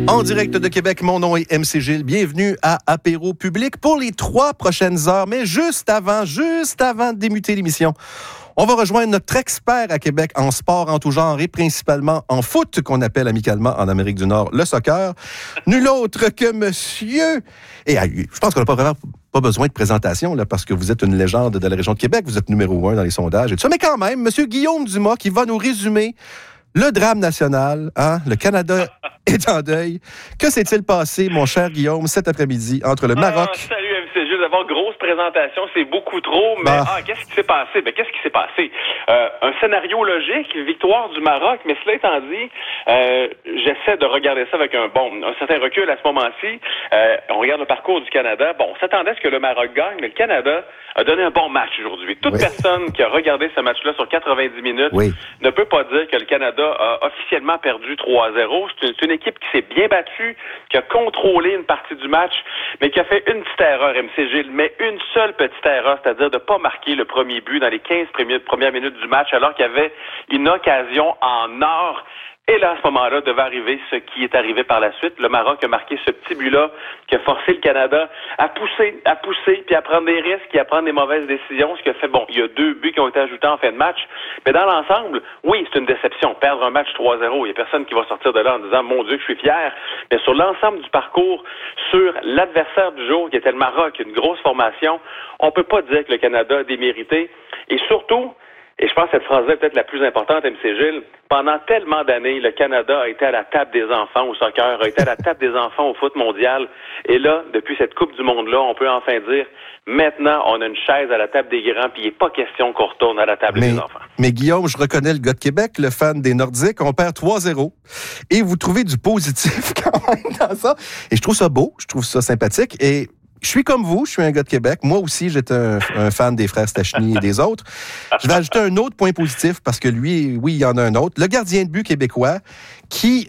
En direct de Québec, mon nom est MC Gilles. Bienvenue à Apéro Public pour les 3 prochaines heures. Mais juste avant de débuter l'émission, on va rejoindre notre expert à Québec en sport en tout genre et principalement en foot, qu'on appelle amicalement en Amérique du Nord le soccer. Nul autre que monsieur... Et je pense qu'on n'a pas besoin de présentation, là, parce que vous êtes une légende de la région de Québec. Vous êtes numéro 1 dans les sondages et tout ça. Mais quand même, monsieur Guillaume Dumas qui va nous résumer le drame national, hein? Le Canada est en deuil. Que s'est-il passé, mon cher Guillaume, cet après-midi entre le Maroc... Salut MC Gilles, d'abord, grosse présentation, c'est beaucoup trop, mais qu'est-ce qui s'est passé? Qu'est-ce qui s'est passé? Un scénario logique, victoire du Maroc, mais cela étant dit, j'essaie de regarder ça avec un certain recul à ce moment-ci. On regarde le parcours du Canada. On s'attendait à ce que le Maroc gagne, mais le Canada a donné un bon match aujourd'hui. Toute personne qui a regardé ce match-là sur 90 minutes ne peut pas dire que le Canada a officiellement perdu 3-0. C'est une équipe qui s'est bien battue, qui a contrôlé une partie du match, mais qui a fait une petite erreur, MC Gilles, mais une seule petite erreur, c'est-à-dire de ne pas marquer le premier but dans les 15 premières minutes du match, alors qu'il y avait une occasion en or. Et là, à ce moment-là, devait arriver ce qui est arrivé par la suite. Le Maroc a marqué ce petit but-là qui a forcé le Canada à pousser, puis à prendre des risques et à prendre des mauvaises décisions. Ce qui a fait, il y a 2 buts qui ont été ajoutés en fin de match. Mais dans l'ensemble, oui, c'est une déception. Perdre un match 3-0, il n'y a personne qui va sortir de là en disant « Mon Dieu, que je suis fier ». Mais sur l'ensemble du parcours, sur l'adversaire du jour qui était le Maroc, une grosse formation, on peut pas dire que le Canada a démérité. Et surtout... Et je pense que cette phrase-là est peut-être la plus importante, MC Gilles. Pendant tellement d'années, le Canada a été à la table des enfants au soccer, a été à la table des enfants au foot mondial. Et là, depuis cette Coupe du Monde-là, on peut enfin dire, maintenant, on a une chaise à la table des grands, puis il n'est pas question qu'on retourne à la table des enfants. Mais Guillaume, je reconnais le gars de Québec, le fan des Nordiques. On perd 3-0. Et vous trouvez du positif quand même dans ça. Et je trouve ça beau, je trouve ça sympathique. Et je suis comme vous, je suis un gars de Québec. Moi aussi, j'étais un fan des frères Stachny et des autres. Je vais ajouter un autre point positif, parce que lui, oui, il y en a un autre. Le gardien de but québécois, qui,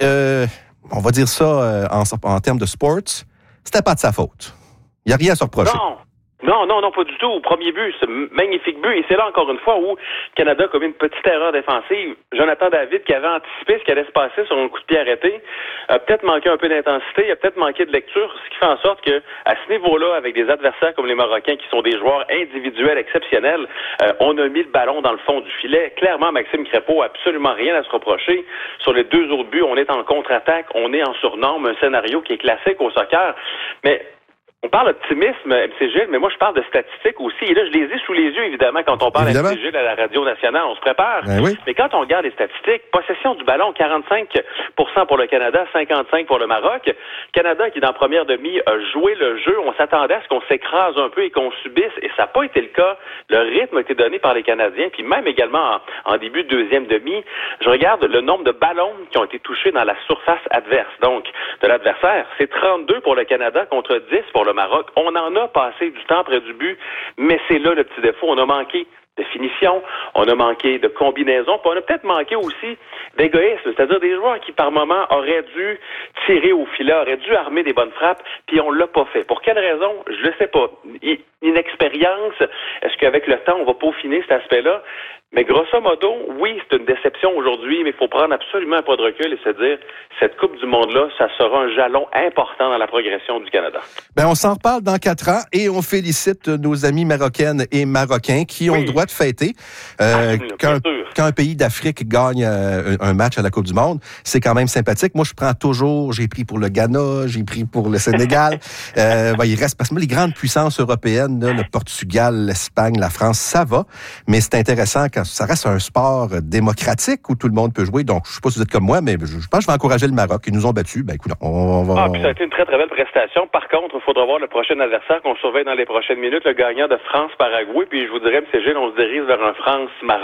on va dire ça en termes de sports, c'était pas de sa faute. Il n'y a rien à se reprocher. Non, pas du tout. Au premier but, c'est un magnifique but. Et c'est là, encore une fois, où le Canada a commis une petite erreur défensive. Jonathan David, qui avait anticipé ce qui allait se passer sur un coup de pied arrêté, a peut-être manqué un peu d'intensité, a peut-être manqué de lecture, ce qui fait en sorte que, à ce niveau-là, avec des adversaires comme les Marocains, qui sont des joueurs individuels exceptionnels, on a mis le ballon dans le fond du filet. Clairement, Maxime Crépeau a absolument rien à se reprocher. Sur les 2 autres buts, on est en contre-attaque, on est en surnombre, un scénario qui est classique au soccer. Mais on parle d'optimisme, MC Gilles, mais moi, je parle de statistiques aussi. Et là, je les ai sous les yeux, évidemment, quand on parle MC Gilles à la radio nationale. On se prépare. Mais quand on regarde les statistiques, possession du ballon, 45% pour le Canada, 55% pour le Maroc. Canada, qui, dans la première demi, a joué le jeu. On s'attendait à ce qu'on s'écrase un peu et qu'on subisse. Et ça n'a pas été le cas. Le rythme a été donné par les Canadiens. Puis même également en début de deuxième demi, je regarde le nombre de ballons qui ont été touchés dans la surface adverse. Donc, de l'adversaire, c'est 32 pour le Canada contre 10 pour le Maroc. On en a passé du temps près du but, mais c'est là le petit défaut. On a manqué de finition, on a manqué de combinaison, puis on a peut-être manqué aussi d'égoïsme, c'est-à-dire des joueurs qui, par moment, auraient dû tirer au filet, auraient dû armer des bonnes frappes, puis on l'a pas fait. Pour quelle raison? Je le sais pas. Inexpérience? Est-ce qu'avec le temps, on va peaufiner cet aspect-là? Mais grosso modo, oui, c'est une déception aujourd'hui, mais il faut prendre absolument un pas de recul et se dire, cette Coupe du Monde-là, ça sera un jalon important dans la progression du Canada. On s'en reparle dans 4 ans et on félicite nos amis marocaines et marocains qui ont le droit de fêter. Quand un pays d'Afrique gagne un match à la Coupe du Monde, c'est quand même sympathique. Moi, j'ai pris pour le Ghana, j'ai pris pour le Sénégal. Il reste, parce que les grandes puissances européennes, là, le Portugal, l'Espagne, la France, ça va, mais c'est intéressant quand ça reste un sport démocratique où tout le monde peut jouer. Donc, je ne sais pas si vous êtes comme moi, mais je pense que je vais encourager le Maroc. Ils nous ont battus. Écoute, puis ça a été une très, très belle prestation. Par contre, il faudra voir le prochain adversaire qu'on surveille dans les prochaines minutes, le gagnant de France-Paraguay. Puis je vous dirais, M. Gilles, on se dirige vers un France-Maroc.